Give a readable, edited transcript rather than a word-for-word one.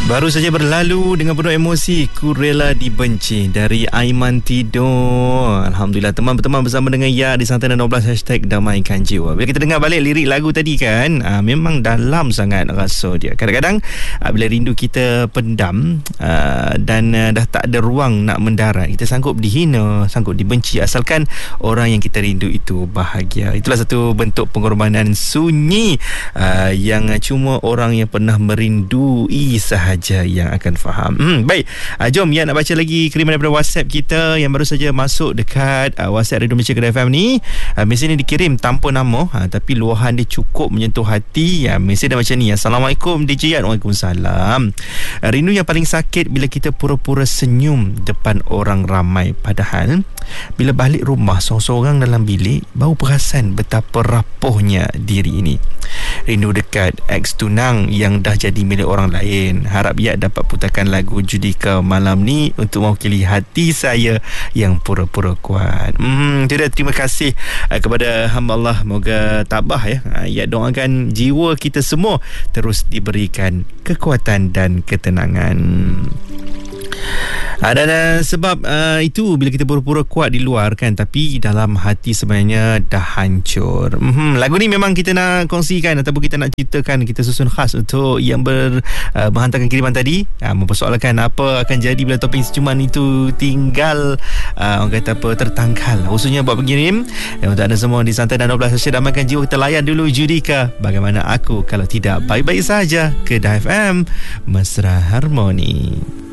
Baru saja berlalu dengan penuh emosi, Ku Rela Dibenci dari Aiman Tidur. Alhamdulillah, teman-teman bersama dengan Ya di Santai 12 #Damaikan Jiwa. Bila kita dengar balik lirik lagu tadi kan, memang dalam sangat rasa dia. Kadang-kadang bila rindu kita pendam dan dah tak ada ruang nak mendarat, kita sanggup dihina, sanggup dibenci, asalkan orang yang kita rindu itu bahagia. Itulah satu bentuk pengorbanan sunyi yang cuma orang yang pernah merindui sahaja yang akan faham. Baik, jom Ya nak baca lagi kiriman daripada WhatsApp kita yang baru saja masuk dekat WhatsApp Radio Malaysia Kedai FM ni. Mesej ni dikirim tanpa nama, tapi luahan dia cukup menyentuh hati. Mesej dia macam ni: Assalamualaikum DJ Yan. Waalaikumsalam. Rindu yang paling sakit bila kita pura-pura senyum depan orang ramai, padahal bila balik rumah seorang-seorang dalam bilik, baru perasan betapa rapuhnya diri ini. Rindu dekat ex tunang yang dah jadi milik orang lain. Harap Ya dapat putarkan lagu Judika malam ni untuk mewakili hati saya yang pura-pura kuat. Terima kasih kepada hamba Allah. Moga tabah ya. Ya doakan jiwa kita semua terus diberikan kekuatan dan ketenangan. Dan sebab itu bila kita pura-pura kuat di luar kan, tapi dalam hati sebenarnya dah hancur. Lagu ni memang kita nak kongsikan ataupun kita nak ceritakan, kita susun khas untuk yang menghantarkan kiriman tadi, mempersoalkan apa akan jadi bila topeng secuman itu tinggal orang kata apa, tertangkal. Khususnya buat pengirim untuk anda semua di Santai dan 12 Damaikan Jiwa. Kita layan dulu Judika, Bagaimana Aku Kalau Tidak. Baik-baik saja. Kedai FM, Mesra Harmoni.